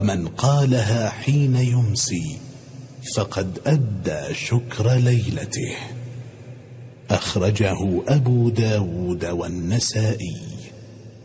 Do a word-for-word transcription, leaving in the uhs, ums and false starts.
من قالها حين يمسي فقد أدى شكر ليلته. أخرجه أبو داود والنسائي.